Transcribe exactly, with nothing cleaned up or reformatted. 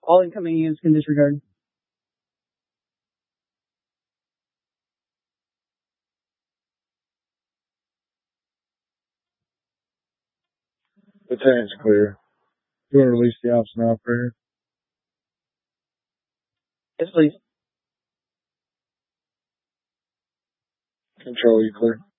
All incoming units can disregard. Lieutenant's clear. You want to release the ops and operator? Yes, please. Control, you clear?